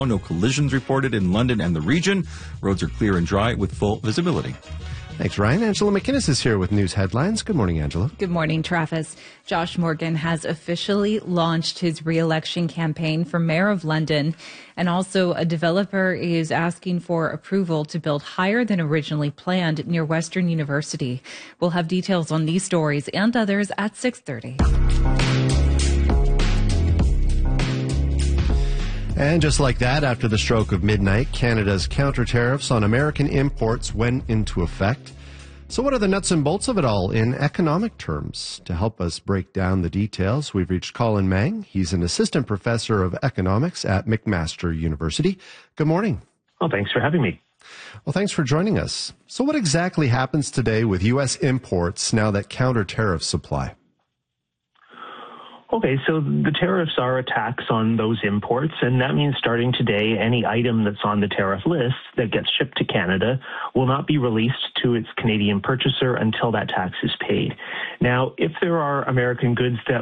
No collisions reported in London and the region. Roads are clear and dry with full visibility. Thanks, Ryan. Angela McInnes is here with news headlines. Good morning, Angela. Good morning, Travis. Josh Morgan has officially launched his re-election campaign for mayor of London. And also a developer is asking for approval to build higher than originally planned near Western University. We'll have details on these stories and others at 6:30. And just like that, after the stroke of midnight, Canada's counter tariffs on American imports went into effect. So what are the nuts and bolts of it all in economic terms? To help us break down the details, we've reached Colin Mang. He's an assistant professor of economics at McMaster University. Good morning. Well, thanks for having me. Well, thanks for joining us. So what exactly happens today with U.S. imports now that counter tariffs apply? Okay, so the tariffs are a tax on those imports, and that means starting today, any item that's on the tariff list that gets shipped to Canada will not be released to its Canadian purchaser until that tax is paid. Now, if there are American goods that